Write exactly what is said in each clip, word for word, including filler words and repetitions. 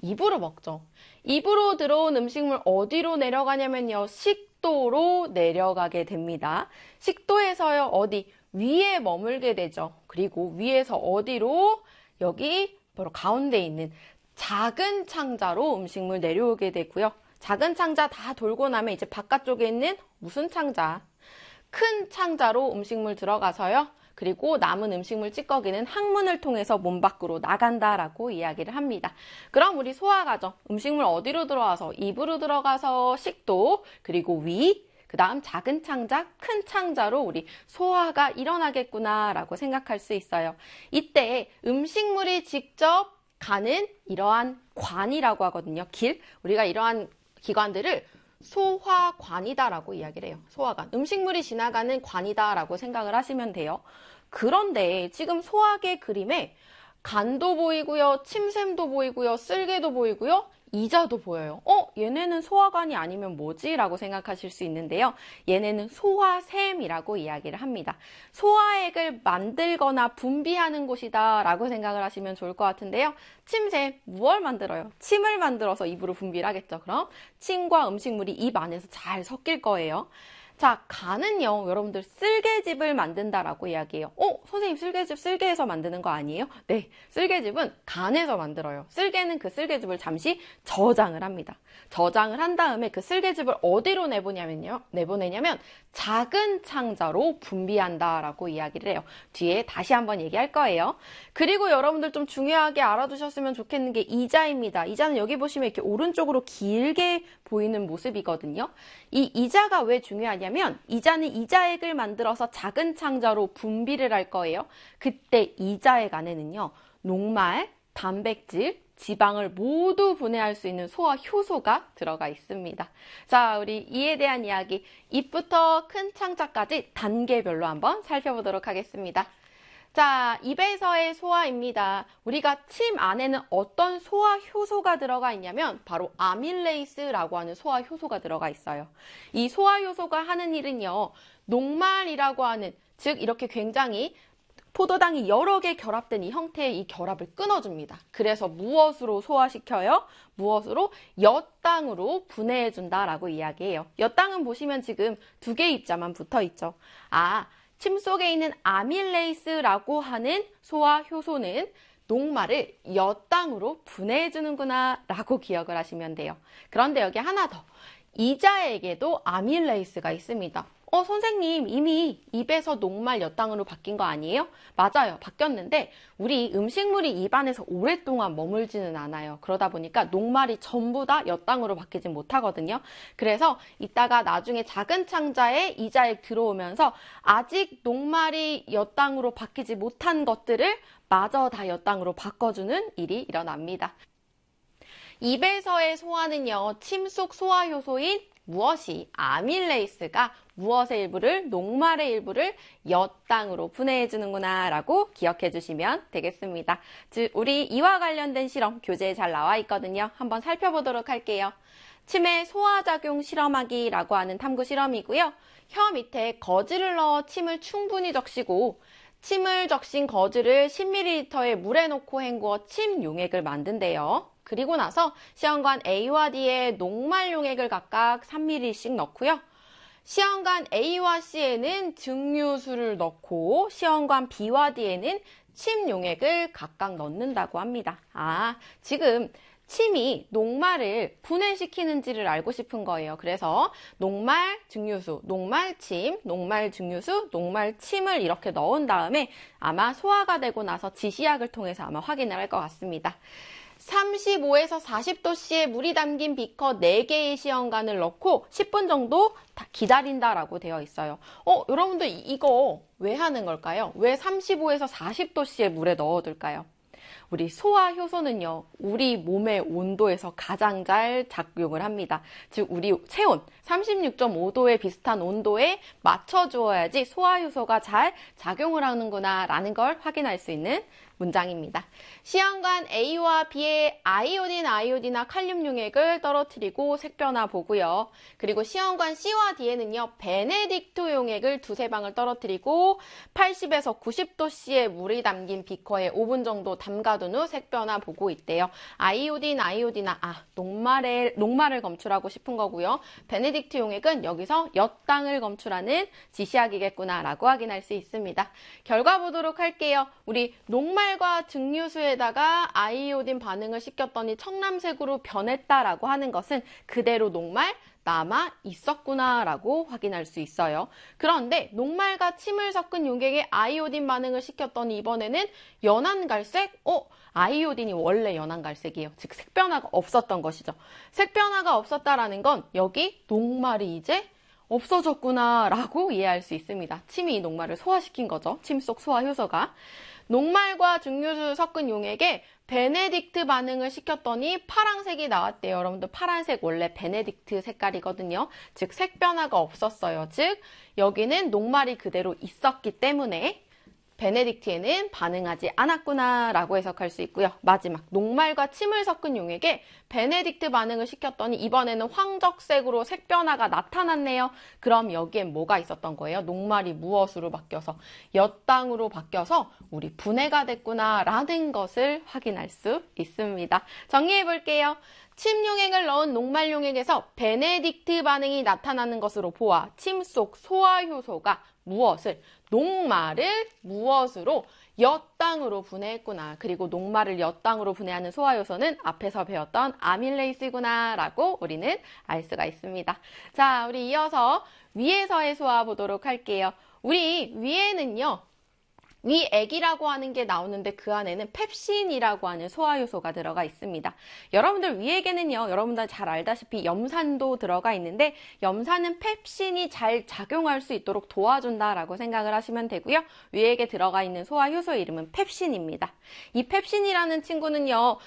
입으로 먹죠. 입으로 들어온 음식물 어디로 내려가냐면요. 식도로 내려가게 됩니다. 식도에서요. 어디? 위에 머물게 되죠. 그리고 위에서 어디로? 여기 바로 가운데 있는 작은 창자로 음식물 내려오게 되고요. 작은 창자 다 돌고 나면 이제 바깥쪽에 있는 무슨 창자? 큰 창자로 음식물 들어가서요. 그리고 남은 음식물 찌꺼기는 항문을 통해서 몸 밖으로 나간다라고 이야기를 합니다. 그럼 우리 소화 과정, 음식물 어디로 들어와서? 입으로 들어가서 식도, 그리고 위, 그 다음 작은 창자, 큰 창자로 우리 소화가 일어나겠구나라고 생각할 수 있어요. 이때 음식물이 직접 가는 이러한 관이라고 하거든요. 길. 우리가 이러한 기관들을 소화관이다라고 이야기를 해요. 소화관. 음식물이 지나가는 관이다라고 생각을 하시면 돼요. 그런데 지금 소화계 그림에 간도 보이고요. 침샘도 보이고요. 쓸개도 보이고요. 이자도 보여요. 어? 얘네는 소화관이 아니면 뭐지? 라고 생각하실 수 있는데요. 얘네는 소화샘이라고 이야기를 합니다. 소화액을 만들거나 분비하는 곳이다 라고 생각을 하시면 좋을 것 같은데요. 침샘, 무엇을 만들어요? 침을 만들어서 입으로 분비를 하겠죠. 그럼 침과 음식물이 입 안에서 잘 섞일 거예요. 자, 간은요, 여러분들 쓸개즙을 만든다라고 이야기해요. 어, 선생님 쓸개즙 쓸개에서 만드는 거 아니에요? 네, 쓸개즙은 간에서 만들어요. 쓸개는 그 쓸개즙을 잠시 저장을 합니다. 저장을 한 다음에 그 쓸개즙을 어디로 내보냐면요, 내보내냐면 작은 창자로 분비한다라고 이야기를 해요. 뒤에 다시 한번 얘기할 거예요. 그리고 여러분들 좀 중요하게 알아두셨으면 좋겠는 게 이자입니다. 이자는 여기 보시면 이렇게 오른쪽으로 길게 보이는 모습이거든요. 이 이자가 왜 중요하냐면 이자는 이자액을 만들어서 작은 창자로 분비를 할 거예요. 그때 이자액 안에는요. 녹말, 단백질, 지방을 모두 분해할 수 있는 소화 효소가 들어가 있습니다. 자, 우리 이에 대한 이야기, 입부터 큰 창자까지 단계별로 한번 살펴보도록 하겠습니다. 자, 입에서의 소화입니다. 우리가 침 안에는 어떤 소화 효소가 들어가 있냐면 바로 아밀레이스라고 하는 소화 효소가 들어가 있어요. 이 소화 효소가 하는 일은요. 녹말이라고 하는, 즉 이렇게 굉장히 포도당이 여러 개 결합된 이 형태의 이 결합을 끊어줍니다. 그래서 무엇으로 소화시켜요? 무엇으로? 엿당으로 분해해준다라고 이야기해요. 엿당은 보시면 지금 두 개의 입자만 붙어 있죠. 아, 침 속에 있는 아밀레이스라고 하는 소화 효소는 녹말을 엿당으로 분해해주는구나 라고 기억을 하시면 돼요. 그런데 여기 하나 더. 이자에게도 아밀레이스가 있습니다. 어, 선생님 이미 입에서 녹말 엿당으로 바뀐 거 아니에요? 맞아요. 바뀌었는데 우리 음식물이 입안에서 오랫동안 머물지는 않아요. 그러다 보니까 녹말이 전부 다 엿당으로 바뀌진 못하거든요. 그래서 이따가 나중에 작은 창자에 이자액 들어오면서 아직 녹말이 엿당으로 바뀌지 못한 것들을 마저 다 엿당으로 바꿔주는 일이 일어납니다. 입에서의 소화는요. 침 속 소화 효소인 무엇이? 아밀레이스가 무엇의 일부를? 녹말의 일부를 엿당으로 분해해 주는구나 라고 기억해 주시면 되겠습니다. 즉 우리 이와 관련된 실험 교재에 잘 나와 있거든요. 한번 살펴보도록 할게요. 침의 소화작용 실험하기라고 하는 탐구 실험이고요. 혀 밑에 거즈를 넣어 침을 충분히 적시고 침을 적신 거즈를 십 밀리리터의 물에 넣고 헹구어 침 용액을 만든대요. 그리고 나서 시험관 A와 D에 녹말 용액을 각각 삼 밀리리터씩 넣고요. 시험관 A와 C에는 증류수를 넣고 시험관 B와 D에는 침 용액을 각각 넣는다고 합니다. 아, 지금 침이 녹말을 분해시키는지를 알고 싶은 거예요. 그래서 녹말 증류수, 녹말 침, 녹말 증류수, 녹말 침을 이렇게 넣은 다음에 아마 소화가 되고 나서 지시약을 통해서 아마 확인을 할 것 같습니다. 삼십오에서 사십 도씨의 물이 담긴 비커 네 개의 시험관을 넣고 십 분 정도 기다린다라고 되어 있어요. 어, 여러분들 이거 왜 하는 걸까요? 왜 삼십오에서 사십 도씨의 물에 넣어둘까요? 우리 소화 효소는요, 우리 몸의 온도에서 가장 잘 작용을 합니다. 즉, 우리 체온 삼십육 점 오 도에 비슷한 온도에 맞춰주어야지 소화 효소가 잘 작용을 하는구나 라는 걸 확인할 수 있는 문장입니다. 시험관 A와 B의 아이오딘, 아이오디나 칼륨 용액을 떨어뜨리고 색변화 보고요. 그리고 시험관 C와 D에는요, 베네딕트 용액을 두세 방울 떨어뜨리고 팔십에서 구십 도 씨의 물이 담긴 비커에 오 분 정도 담가둔 후 색변화 보고 있대요. 아이오딘, 아이오디나, 아, 녹말을, 녹말을 검출하고 싶은 거고요. 베네딕트 용액은 여기서 엿당을 검출하는 지시약이겠구나라고 확인할 수 있습니다. 결과 보도록 할게요. 우리 녹말과 증류수에다가 아이오딘 반응을 시켰더니 청람색으로 변했다라고 하는 것은 그대로 녹말, 남아 있었구나 라고 확인할 수 있어요. 그런데 녹말과 침을 섞은 용액에 아이오딘 반응을 시켰더니 이번에는 연한 갈색? 어? 아이오딘이 원래 연한 갈색이에요. 즉 색변화가 없었던 것이죠. 색변화가 없었다라는 건 여기 녹말이 이제 없어졌구나 라고 이해할 수 있습니다. 침이 이 녹말을 소화시킨 거죠. 침 속 소화 효소가. 녹말과 증류수 섞은 용액에 베네딕트 반응을 시켰더니 파란색이 나왔대요. 여러분들 파란색 원래 베네딕트 색깔이거든요. 즉 색변화가 없었어요. 즉 여기는 녹말이 그대로 있었기 때문에 베네딕트에는 반응하지 않았구나 라고 해석할 수 있고요. 마지막 녹말과 침을 섞은 용액에 베네딕트 반응을 시켰더니 이번에는 황적색으로 색변화가 나타났네요. 그럼 여기엔 뭐가 있었던 거예요? 녹말이 무엇으로 바뀌어서? 엿당으로 바뀌어서 우리 분해가 됐구나 라는 것을 확인할 수 있습니다. 정리해 볼게요. 침 용액을 넣은 녹말 용액에서 베네딕트 반응이 나타나는 것으로 보아 침 속 소화 효소가 무엇을? 녹말을 무엇으로? 엿당으로 분해했구나. 그리고 녹말을 엿당으로 분해하는 소화효소는 앞에서 배웠던 아밀레이스구나 라고 우리는 알 수가 있습니다. 자, 우리 이어서 위에서의 소화 보도록 할게요. 우리 위에는요. 위액이라고 하는 게 나오는데 그 안에는 펩신이라고 하는 소화효소가 들어가 있습니다. 여러분들 위액에는요, 여러분들 잘 알다시피 염산도 들어가 있는데 염산은 펩신이 잘 작용할 수 있도록 도와준다라고 생각을 하시면 되고요. 위액에 들어가 있는 소화효소의 이름은 펩신입니다. 이 펩신이라는 친구는요,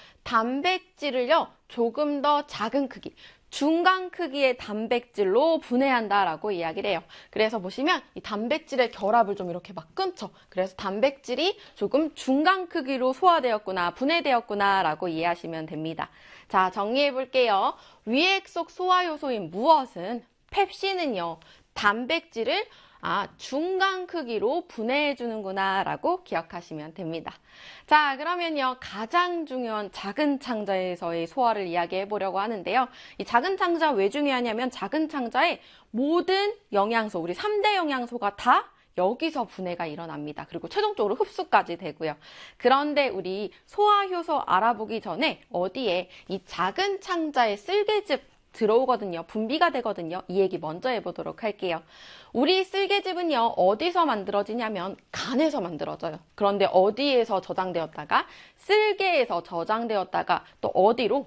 단백질을요, 조금 더 작은 크기, 중간 크기의 단백질로 분해한다라고 이야기를 해요. 그래서 보시면 이 단백질의 결합을 좀 이렇게 막 끊죠. 그래서 단백질이 조금 중간 크기로 소화되었구나, 분해되었구나 라고 이해하시면 됩니다. 자, 정리해 볼게요. 위액 속 소화효소인 무엇은? 펩신은요, 단백질을 아, 중간 크기로 분해해 주는구나 라고 기억하시면 됩니다. 자, 그러면요, 가장 중요한 작은 창자에서의 소화를 이야기해 보려고 하는데요. 이 작은 창자 왜 중요하냐면 작은 창자의 모든 영양소, 우리 삼 대 영양소가 다 여기서 분해가 일어납니다. 그리고 최종적으로 흡수까지 되고요. 그런데 우리 소화효소 알아보기 전에 어디에 이 작은 창자의 쓸개즙 들어오거든요. 분비가 되거든요. 이 얘기 먼저 해보도록 할게요. 우리 쓸개즙은요, 어디서 만들어지냐면 간에서 만들어져요. 그런데 어디에서 저장되었다가 쓸개에서 저장되었다가 또 어디로?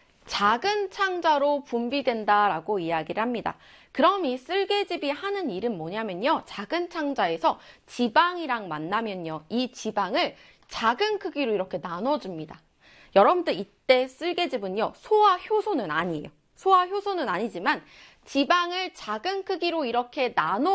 작은 창자로 분비된다라고 이야기를 합니다. 그럼 이 쓸개즙이 하는 일은 뭐냐면요, 작은 창자에서 지방이랑 만나면요, 이 지방을 작은 크기로 이렇게 나눠줍니다. 여러분들 이때 쓸개즙은요, 소화 효소는 아니에요. 소화 효소는 아니지만 지방을 작은 크기로 이렇게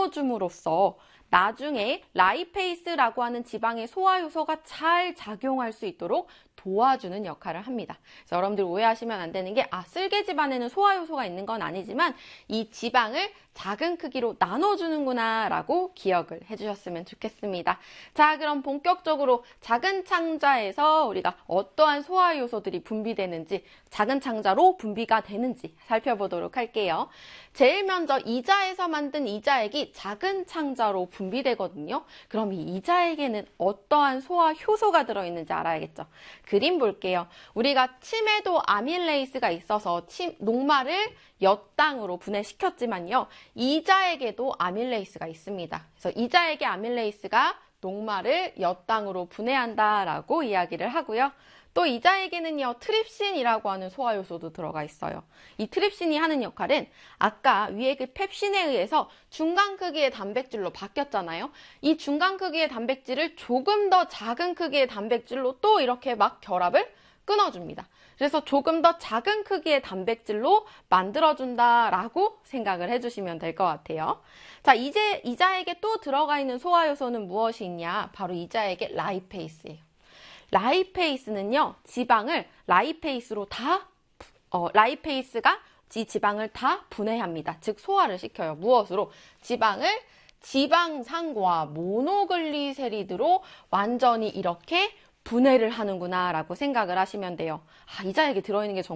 나눠줌으로써 나중에 라이페이스라고 하는 지방의 소화 효소가 잘 작용할 수 있도록 도와주는 역할을 합니다. 그래서 여러분들 오해하시면 안 되는 게, 아, 쓸개즙 안에는 소화 효소가 있는 건 아니지만 이 지방을 작은 크기로 나눠주는구나 라고 기억을 해주셨으면 좋겠습니다. 자, 그럼 본격적으로 작은 창자에서 우리가 어떠한 소화 요소들이 분비되는지, 작은 창자로 분비가 되는지 살펴보도록 할게요. 제일 먼저 이자에서 만든 이자액이 작은 창자로 분비되거든요. 그럼 이 이자액에는 어떠한 소화 효소가 들어있는지 알아야겠죠. 그림 볼게요. 우리가 침에도 아밀레이스가 있어서 침, 녹말을 엿당으로 분해시켰지만요. 이자액에도 아밀레이스가 있습니다. 그래서 이자액의 아밀레이스가 녹말을 엿당으로 분해한다라고 이야기를 하고요. 또 이자액에는요, 트립신이라고 하는 소화효소도 들어가 있어요. 이 트립신이 하는 역할은 아까 위에 그 펩신에 의해서 중간 크기의 단백질로 바뀌었잖아요. 이 중간 크기의 단백질을 조금 더 작은 크기의 단백질로 또 이렇게 막 결합을 끊어줍니다. 그래서 조금 더 작은 크기의 단백질로 만들어준다라고 생각을 해주시면 될 것 같아요. 자, 이제 이자액에 또 들어가 있는 소화효소는 무엇이 있냐? 바로 이자액의 라이페이스예요. 라이페이스는요, 지방을 라이페이스로 다, 어, 라이페이스가 이 지방을 다 분해합니다. 즉, 소화를 시켜요. 무엇으로? 지방을 지방산과 모노글리세리드로 완전히 이렇게 분해를 하는구나 라고 생각을 하시면 돼요. 아, 이 자에게 들어있는 게 정말